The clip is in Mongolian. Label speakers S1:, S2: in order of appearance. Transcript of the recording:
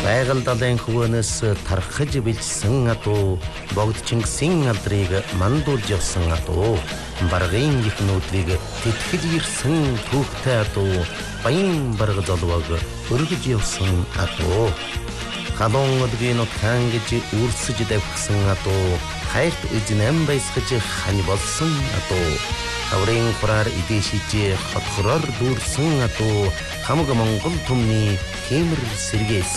S1: Байгаль далайн хөвөнөөс тархаж билжсэн атуу богд Чингисийн алдрыг мандуулж явсан атуу баргын их нүүдлийг тэтгэж ирсэн түүхтэй атуу баян барга золвог өргөж явсан атуу халуун өдгийн утгаан гэж үрсэж давхсан атуу хайрт эзнэм байсгаж хань болсон атуу аврын хураар идэшиж хотхороор дүүрсэн атуу хамаг Монгол түмний хэмэр сэргээс